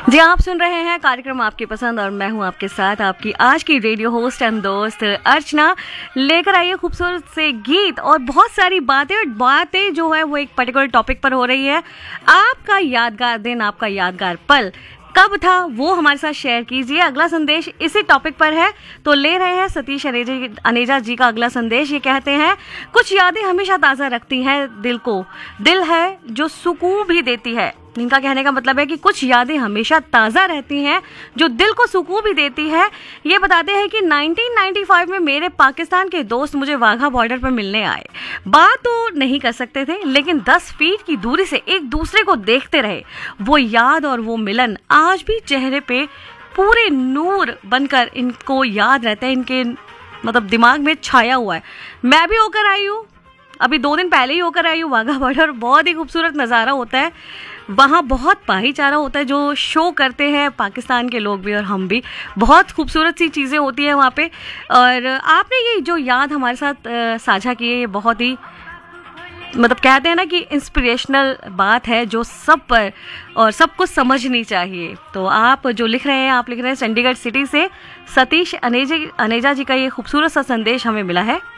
जी, आप सुन रहे हैं कार्यक्रम आपकी पसंद और मैं हूं आपके साथ आपकी आज की रेडियो होस्ट एंड दोस्त अर्चना। लेकर आई है खूबसूरत से गीत और बहुत सारी बातें जो है वो एक पर्टिकुलर टॉपिक पर हो रही है। आपका यादगार दिन, आपका यादगार पल कब था वो हमारे साथ शेयर कीजिए। अगला संदेश इसी टॉपिक पर है, तो ले रहे हैं सतीश अनेजा जी का अगला संदेश। ये कहते हैं, कुछ यादें हमेशा ताज़ा रखती हैं दिल को, दिल है जो सुकून भी देती है। इनका कहने का मतलब है कि कुछ यादें हमेशा ताज़ा रहती हैं जो दिल को सुकून भी देती है। ये बताते हैं कि 1995 में मेरे पाकिस्तान के दोस्त मुझे वाघा बॉर्डर पर मिलने आए। बात तो नहीं कर सकते थे, लेकिन 10 फीट की दूरी से एक दूसरे को देखते रहे। वो याद और वो मिलन आज भी चेहरे पे पूरे नूर बनकर इनको याद रहता है, इनके मतलब दिमाग में छाया हुआ है। मैं भी होकर आई हूँ, अभी 2 दिन पहले ही होकर आई हूँ वाघा बॉर्डर। बहुत ही खूबसूरत नज़ारा होता है वहाँ, बहुत भाईचारा होता है जो शो करते हैं पाकिस्तान के लोग भी और हम भी। बहुत खूबसूरत सी चीज़ें होती हैं वहाँ पे। और आपने ये जो याद हमारे साथ साझा की है, ये बहुत ही मतलब कहते हैं ना कि इंस्पिरेशनल बात है जो सब पर और सबको समझनी चाहिए। तो आप जो लिख रहे हैं, आप लिख रहे हैं चंडीगढ़ सिटी से सतीश अनेजा जी का ये खूबसूरत सा संदेश हमें मिला है।